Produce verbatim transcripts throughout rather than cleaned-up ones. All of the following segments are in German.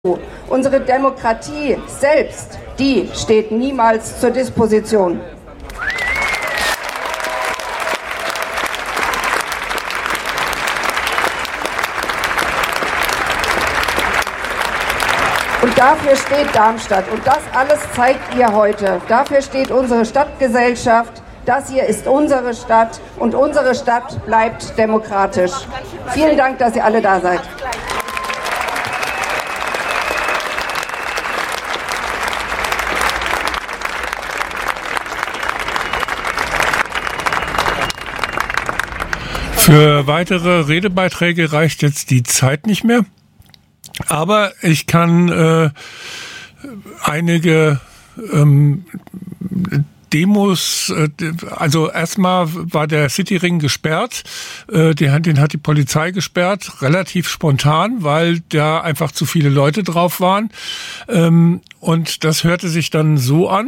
Unsere Demokratie selbst, die steht niemals zur Disposition. Und dafür steht Darmstadt. Und das alles zeigt ihr heute. Dafür steht unsere Stadtgesellschaft. Das hier ist unsere Stadt und unsere Stadt bleibt demokratisch. Vielen Dank, dass ihr alle da seid. Für weitere Redebeiträge reicht jetzt die Zeit nicht mehr. Aber ich kann äh, einige ähm, Demos, äh, also erstmal war der Cityring gesperrt, äh, den, den hat die Polizei gesperrt, relativ spontan, weil da einfach zu viele Leute drauf waren. Ähm, und das hörte sich dann so an.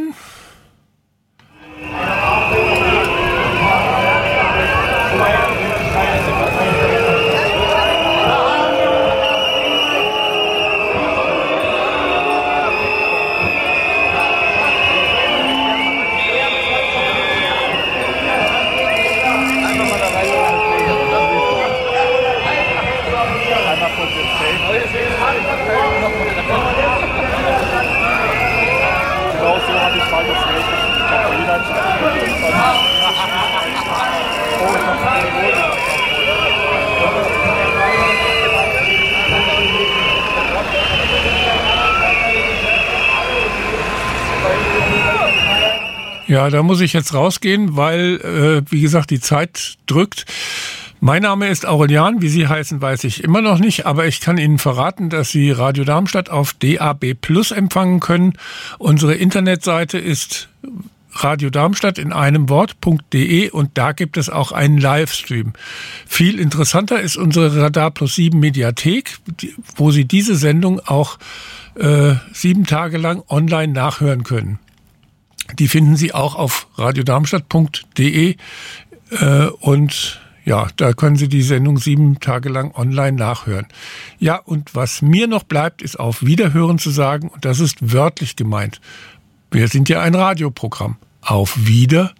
Ja, da muss ich jetzt rausgehen, weil, äh, wie gesagt, die Zeit drückt. Mein Name ist Aurelian, wie Sie heißen, weiß ich immer noch nicht, aber ich kann Ihnen verraten, dass Sie Radio Darmstadt auf D A B Plus empfangen können. Unsere Internetseite ist Radio Darmstadt in einem Wort.de und da gibt es auch einen Livestream. Viel interessanter ist unsere Radar Plus sieben Mediathek, wo Sie diese Sendung auch äh, sieben Tage lang online nachhören können. Die finden Sie auch auf radiodarmstadt.de äh, und ja, da können Sie die Sendung sieben Tage lang online nachhören. Ja, und was mir noch bleibt, ist auf Wiederhören zu sagen, und das ist wörtlich gemeint. Wir sind ja ein Radioprogramm. Auf Wiederhören.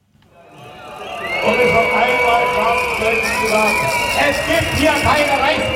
Und es wird einmal ganz deutlich gesagt, es gibt hier keine Rechte.